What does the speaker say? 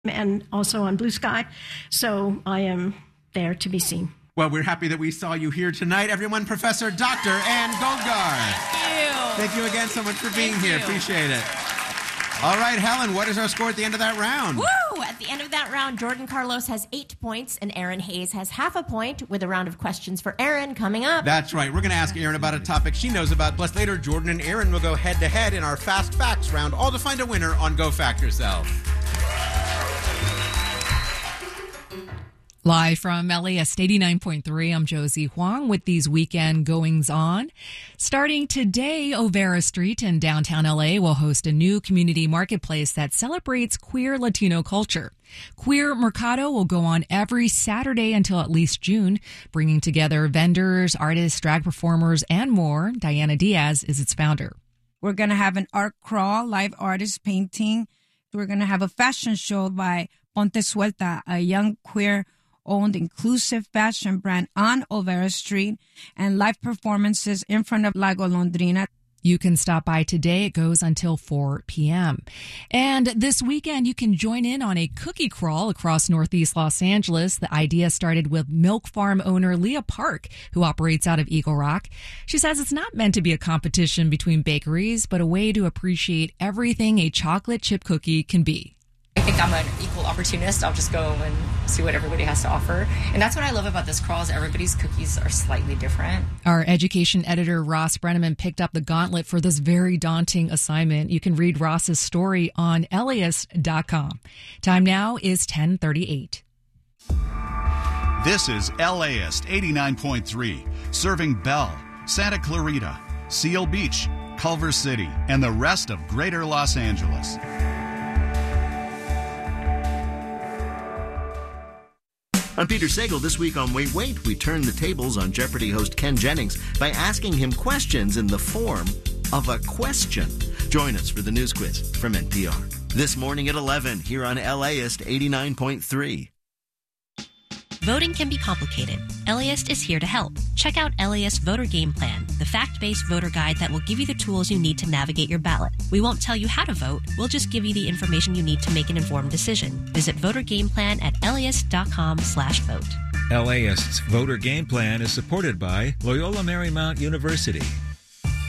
and also on Blue Sky. So I am there to be seen. Well, we're happy that we saw you here tonight. Everyone, Professor Dr. Anne Goldgar. Thank you again so much for being here. Appreciate it. All right, Helen, what is our score at the end of that round? Woo! At the end of that round, Jordan Carlos has 8 points and Aaron Hayes has half a point, with a round of questions for Aaron coming up. That's right. We're going to ask Aaron about a topic she knows about. Plus, later, Jordan and Aaron will go head-to-head in our Fast Facts round, all to find a winner on Go Fact Yourself. Live from LAist 89.3, I'm Josie Huang with these weekend goings-on. Starting today, Olvera Street in downtown LA will host a new community marketplace that celebrates queer Latino culture. Queer Mercado will go on every Saturday until at least June, bringing together vendors, artists, drag performers, and more. Diana Diaz is its founder. We're going to have an art crawl, live artist painting. We're going to have a fashion show by Ponte Suelta, a young queer-owned inclusive fashion brand on Olvera Street, and live performances in front of La Golondrina. You can stop by today. It goes until 4 p.m. And this weekend, you can join in on a cookie crawl across Northeast Los Angeles. The idea started with Milk Farm owner Leah Park, who operates out of Eagle Rock. She says it's not meant to be a competition between bakeries, but a way to appreciate everything a chocolate chip cookie can be. I think I'm an equal opportunist. I'll just go and see what everybody has to offer. And that's what I love about this crawl, is everybody's cookies are slightly different. Our education editor, Ross Brenneman, picked up the gauntlet for this very daunting assignment. You can read Ross's story on LAist.com. Time now is 10:38. This is LAist 89.3, serving Bell, Santa Clarita, Seal Beach, Culver City, and the rest of Greater Los Angeles. I'm Peter Sagal. This week on Wait, Wait, we turn the tables on Jeopardy host Ken Jennings by asking him questions in the form of a question. Join us for the news quiz from NPR. This morning at 11 here on LAist 89.3. Voting can be complicated. LAist is here to help. Check out LAist Voter Game Plan, the fact-based voter guide that will give you the tools you need to navigate your ballot. We won't tell you how to vote. We'll just give you the information you need to make an informed decision. Visit Voter Game Plan at LAist.com/vote. LAist's Voter Game Plan is supported by Loyola Marymount University,